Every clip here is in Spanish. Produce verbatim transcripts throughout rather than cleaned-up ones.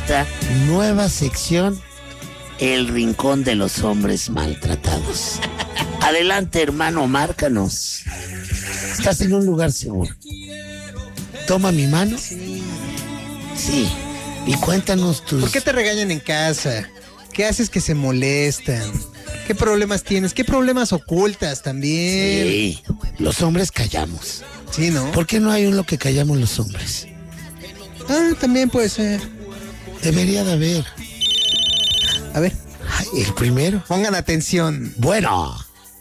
esta nueva sección, El Rincón de los Hombres Maltratados. Adelante, hermano, márcanos. Estás en un lugar seguro. Toma mi mano. Sí. Sí. Y cuéntanos tus... ¿Por qué te regañan en casa? ¿Qué haces que se molestan? ¿Qué problemas tienes? ¿Qué problemas ocultas también? Sí, los hombres callamos. Sí, ¿no? ¿Por qué no hay uno que callamos los hombres? Ah, también puede ser. Debería de haber. A ver. Ay, el primero. Pongan atención. Bueno.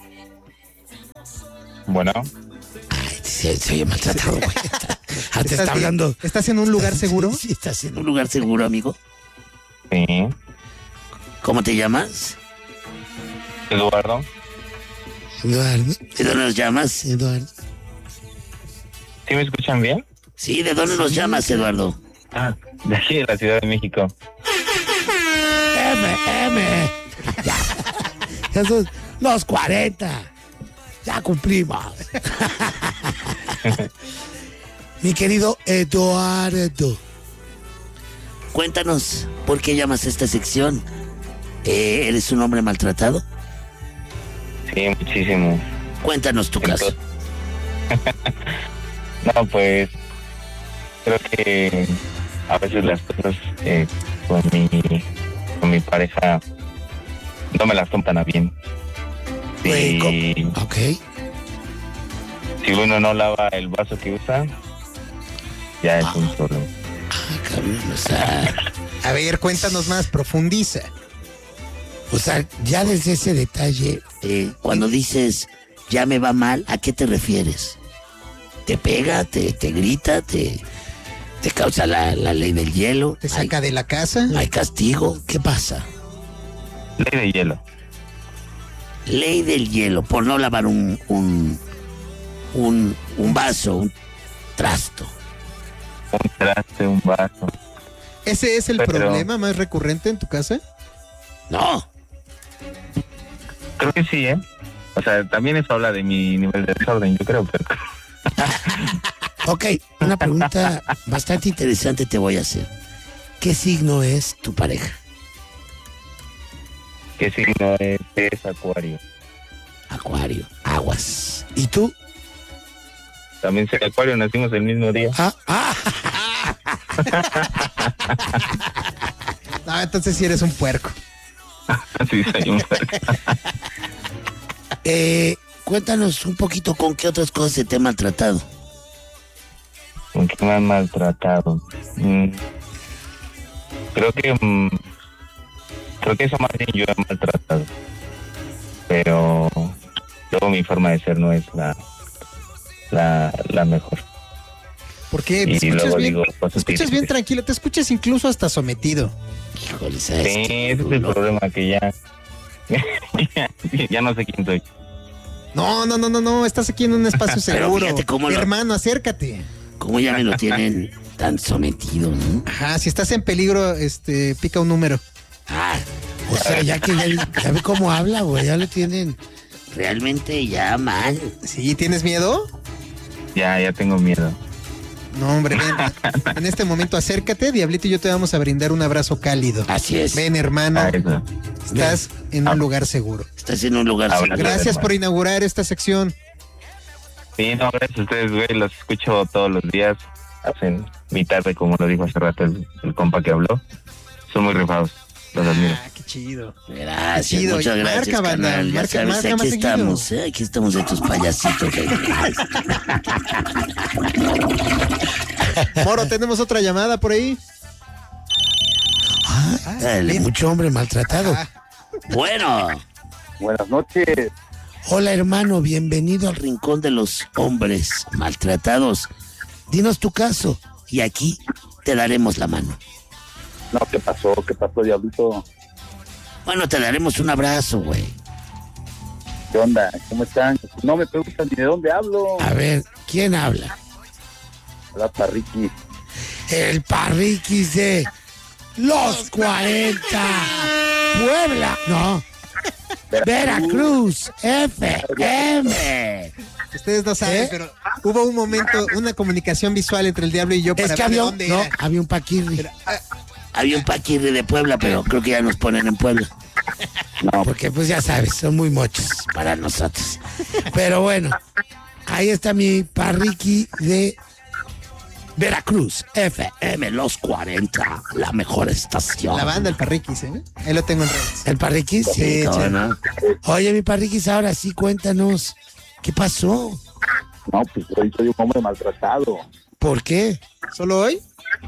Bueno. Ay, se, se oye maltratado, güey. Ah, te está hablando. ¿Estás en un lugar seguro? Sí, estás en un lugar seguro, amigo. Sí. ¿Cómo te llamas? Eduardo. Eduardo. ¿De dónde nos llamas, Eduardo? ¿Sí me escuchan bien? Sí, ¿de dónde nos llamas, Eduardo? Ah, de aquí de la Ciudad de México. M, M. Ya. Ya son los cuarenta. Ya cumplimos. Mi querido Eduardo, cuéntanos, ¿por qué llamas a esta sección? Eh, ¿Eres un hombre maltratado? Sí, muchísimo. Cuéntanos tu caso. No, pues creo que a veces las cosas eh, con mi con mi pareja no me las toman tan a bien. Güey, Si, ¿cómo? Ok. si uno no lava el vaso que usa, ya es Ah. un problema. Ah, cabrón, o sea, A ver, cuéntanos más, profundiza. o sea, ya desde ese detalle, eh, cuando dices ya me va mal, ¿a qué te refieres? ¿Te pega, te, te grita, te, te causa la, la ley del hielo? ¿Te saca ¿Hay, de la casa? ¿Hay castigo? ¿Qué pasa? Ley de hielo. Ley del hielo, por no lavar un, un, un, un vaso, un trasto. Un traste, un vaso. ¿Ese es el Pero- problema más recurrente en tu casa? No, Creo que sí, ¿eh? O sea, también eso habla de mi nivel de desorden, yo creo, pero... ok, una pregunta bastante interesante te voy a hacer. ¿Qué signo es tu pareja? ¿Qué signo es? Es Acuario. Acuario, aguas. ¿Y tú? También soy Acuario, nacimos el mismo día. Ah, ah. Ah, entonces sí eres un puerco. Sí, soy un puerco. Eh, cuéntanos un poquito con qué otras cosas se te ha maltratado. ¿Con qué me han maltratado? Mm, creo que... mm, creo que eso más bien yo he maltratado. Pero... luego mi forma de ser no es la... la, la mejor. ¿Por qué? ¿Te Y escuchas luego bien? digo Te cosas escuchas bien difíciles. tranquilo, te escuchas incluso hasta sometido. Híjole, ¿sabes Sí, qué? ese es el No, problema, que ya... ya, ya no sé quién soy. No, no, no, no, no, estás aquí en un espacio Pero seguro. fíjate cómo lo- Hermano, acércate. ¿Cómo ya me lo tienen tan sometido, no? Ajá, si estás en peligro, este, pica un número. Ah, o sea, ya que ya, ya ve cómo habla, güey, ya lo tienen realmente ya mal. ¿Sí? ¿Tienes miedo? Ya, ya tengo miedo. No, hombre, ven. En este momento acércate, Diablito y yo te vamos a brindar un abrazo cálido. Así es. Ven, hermano, Ah, eso. estás en Ah. un lugar seguro. Estás en un lugar Ahora- seguro. Gracias hermano. por inaugurar esta sección. Sí, no, gracias a ustedes, güey, los escucho todos los días. Hacen mi tarde, como lo dijo hace rato el, el compa que habló. Son muy rifados, los admiro. Ah, qué chido. Gracias, Chido, muchas y gracias, marca, banda, carnal. Ya marca, sabes, marca aquí más estamos, seguido. ¿eh? Aquí estamos de tus payasitos. güey. Moro, tenemos otra llamada por ahí. Ah, dale, bien. mucho hombre maltratado. Ah. Bueno, Buenas noches. hola hermano, bienvenido al rincón de los hombres maltratados. Dinos tu caso y aquí te daremos la mano. No, ¿qué pasó? ¿Qué pasó, Diablito? Bueno, te daremos un abrazo, güey. ¿Qué onda? ¿Cómo están? No me preguntan ni de dónde hablo. A ver, ¿quién habla? Hola, Parriqui. El Parriquis de Los cuarenta. Puebla. No. Veracruz. F M. Ustedes no saben, ¿Eh? pero hubo un momento, una comunicación visual entre el Diablo y yo para Es que ver de había un, dónde no, era. había un paquirri. Pero, ah, Había un paquirri de Puebla, pero creo que ya nos ponen en Puebla. No, Porque pues ya sabes, son muy mochos para nosotros. Pero bueno, ahí está mi parriqui de Veracruz, F M Los cuarenta, la mejor estación. La banda, el Parriquis, ¿eh? Ahí lo tengo en redes. ¿El parriquis? Sí, Sí, cómo che. no. Oye, mi parriquis, ahora sí, cuéntanos, ¿qué pasó? no, pues hoy soy un hombre maltratado. ¿Por qué? ¿Solo hoy?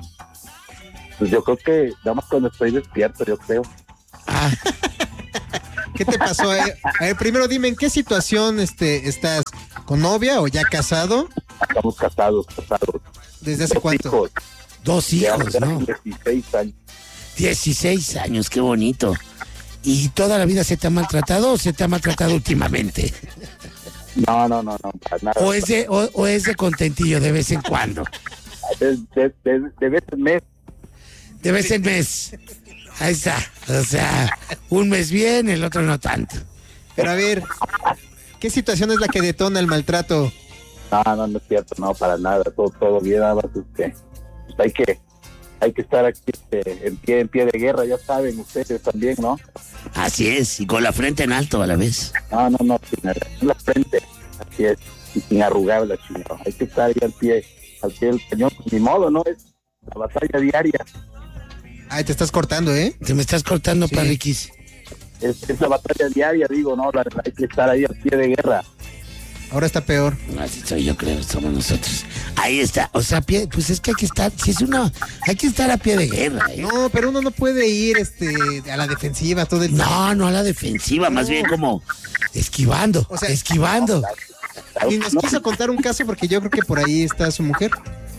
Pues yo creo que, nada más cuando estoy despierto, yo creo. Ah, ¿Qué te pasó? Eh? A ver, primero dime, ¿en qué situación este, estás? ¿Con novia o ya casado? Estamos casados, casados. ¿Desde hace Dos cuánto? hijos, dos ya hijos, ya ¿no? dieciséis años. dieciséis años, qué bonito. ¿Y toda la vida se te ha maltratado o se te ha maltratado últimamente? No, no, no, no, para nada. ¿O es de, o, o es de contentillo de vez en cuando? De, de, de, de vez en mes. De vez en mes. Ahí está. O sea, un mes bien, el otro no tanto. Pero a ver, ¿qué situación es la que detona el maltrato? No, no, no es cierto, no, para nada, todo, todo bien, nada más este, pues hay que, hay que estar aquí este, en pie, en pie de guerra, ya saben ustedes también, ¿no? Así es, y con la frente en alto a la vez. No, no, no, sin arrugar la frente, así es, y sin arrugar la chingada, hay que estar ahí al pie, al pie del cañón, pues ni modo, ¿no? Es la batalla diaria, Ay, te estás cortando, ¿eh? Te me estás cortando, Sí. parriquis. es, es la batalla diaria, digo, ¿no? La, la- hay que estar ahí al pie de guerra. Ahora está peor. Así soy yo, creo, somos nosotros. Ahí está, o sea, pie, pues es que hay que estar, si es una, hay que estar a pie de guerra, ¿eh? No, pero uno no puede ir este, a la defensiva todo el tiempo. No, no a la defensiva, más bien como esquivando, O sea, esquivando. Y nos quiso contar un caso porque yo creo que por ahí está su mujer.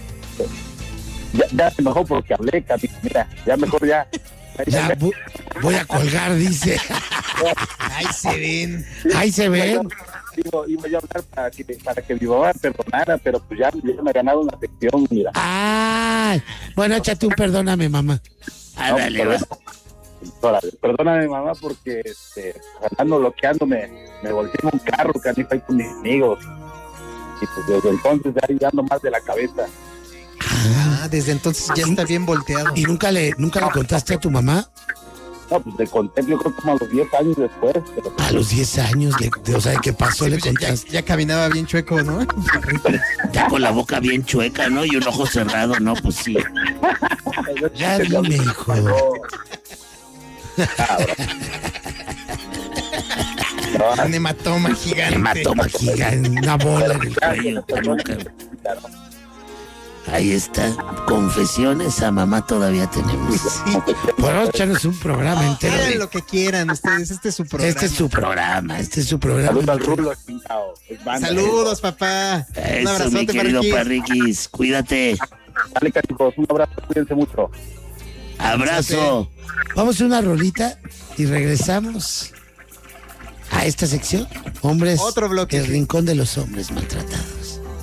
Ya, ya se enojó porque hablé, Cami, mira, ya mejor ya. Ya vo- voy a colgar, dice. Ay, se ven. Ahí se ven. Digo, iba yo a hablar para que, para que mi mamá me perdonara, pero pues ya, ya me ganaron la sección, mira. Ay, bueno, échate un perdóname, mamá. No, Ándale, va. perdón- órale, perdóname, mamá, porque este, andando bloqueándome, me volteé en un carro, canijo, ahí con mis amigos. Y pues desde entonces ya ahí ando más de la cabeza. Ah, desde entonces ya está bien volteado. ¿Y nunca le, nunca le contaste a tu mamá? No, pues de conté, yo creo como a los diez años después. Pero, A los diez años, le- de- o sea, ¿qué pasó? Le Pues ya, contaste. ya caminaba bien chueco, ¿no? Ya con la boca bien chueca, ¿no? Y un ojo cerrado, ¿no? Pues sí. Ya dime, hijo. Un hematoma gigante. Hematoma gigante, una bola en el cuello, la nuca. Ahí está. Confesiones a mamá todavía tenemos. Podemos echarnos un programa entero. Hagan de- lo que quieran ustedes, este es su programa. Este es su programa, este es su programa. Saludos al Rulo, chingado. Es banda, Saludos, papá. Un Eso, mi abrazote, querido Parriquis. Parriquis. Cuídate. eh. Dale, canijos, un abrazo, cuídense mucho. Abrazo. Vamos a una rolita y regresamos a esta sección. Hombres. Otro bloque. El rincón de los hombres maltratados.